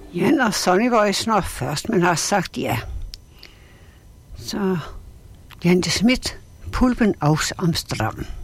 Jan og Sonny Voisner først, men har sagt ja. Så Jan de Smidt, Pulpen aus Amsterdam.